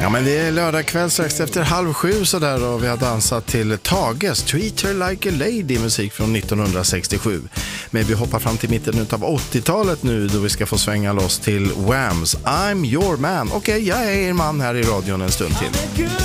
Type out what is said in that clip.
Ja, men det är lördag kväll strax efter 6:30 så där, och vi har dansat till Tages Treat Her Like a Lady, musik från 1967. Men vi hoppar fram till mitten av 80-talet nu, då vi ska få svänga loss till Whams I'm Your Man. Okej, jag är er man här i radion en stund till.